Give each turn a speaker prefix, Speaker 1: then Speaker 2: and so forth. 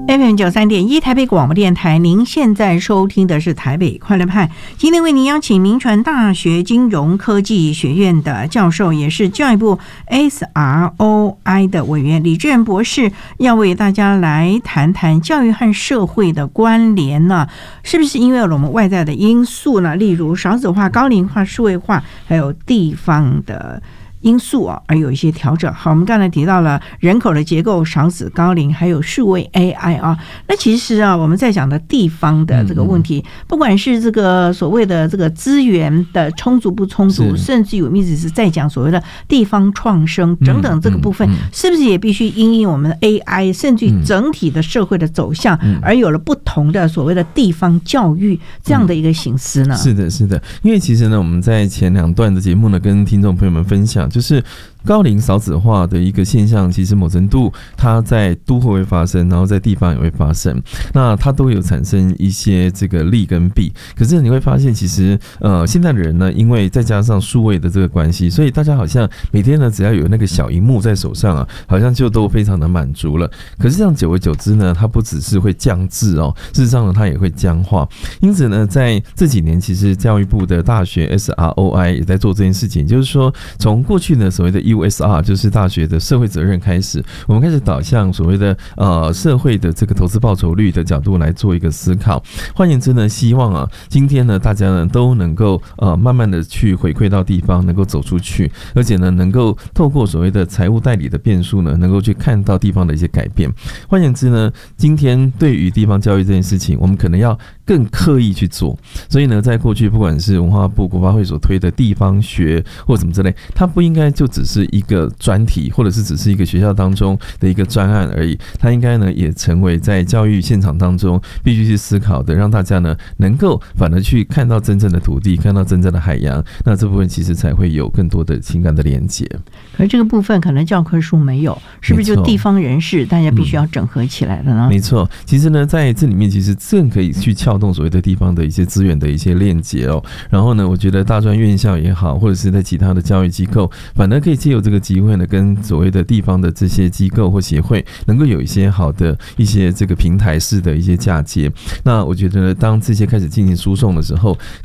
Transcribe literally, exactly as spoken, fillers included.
Speaker 1: F M 九三点一台北广播电台，您现在收听的是台北快乐派。今天为您邀请民传大学金融科技学院的教授，也是教育部 S R O I 的委员李志仁博士，要为大家来谈谈教育和社会的关联呢？是不是因为我们外在的因素呢？例如少子化、高龄化、数位化，还有地方的因素啊，而有一些调整。好，我们刚才提到了人口的结构、少子高龄，还有数位 A I 啊。那其实啊，我们在讲的地方的这个问题，嗯嗯不管是这个所谓的这个资源的充足不充足，甚至有一直是在讲所谓的地方创生等等这个部分，嗯嗯嗯是不是也必须因应我们的 A I， 甚至于整体的社会的走向，嗯、而有了不同的所谓的地方教育这样的一个形式呢？
Speaker 2: 是的，是的，因为其实呢，我们在前两段的节目呢，跟听众朋友们分享。就是高龄少子化的一个现象，其实某程度它在都会会发生，然后在地方也会发生，那它都有产生一些这个利跟弊。可是你会发现，其实呃现在的人呢，因为再加上数位的这个关系，所以大家好像每天呢只要有那个小萤幕在手上啊，好像就都非常的满足了。可是这样久而久之呢，它不只是会降智哦，事实上呢它也会僵化。因此呢，在这几年，其实教育部的大学 S R O I 也在做这件事情，就是说从过去呢所谓的 U S R 就是大学的社会责任开始，我们开始导向所谓的呃社会的这个投资报酬率的角度来做一个思考。换言之呢，希望啊今天呢大家呢都能够呃慢慢的去回馈到地方，能够走出去，而且呢能够透过所谓的财务代理的变数呢，能够去看到地方的一些改变。换言之呢，今天对于地方教育这件事情，我们可能要更刻意去做。所以呢，在过去不管是文化部国发会所推的地方学或什么之类，它不应该就只是一个专题，或者是只是一个学校当中的一个专案而已，它应该呢也成为在教育现场当中必须去思考的，让大家呢能够反而去看到真正的土地，看到真正的海洋，那这部分其实才会有更多的情感的连结。
Speaker 1: 可是这个部分可能教科书没有，是不是就地方人士大家必须要整合起来的呢？
Speaker 2: 没错，其实呢在这里面其实更可以去撬动所谓的地方的一些资源的一些链接哦。然后呢，我觉得大专院校也好，或者是在其他的教育机构，反而可以借由这个机会呢，跟所谓的地方的这些机构或协会，能够有一些好的一些这个平台式的一些嫁接。那我觉得呢，当这些开始进行输送的时候，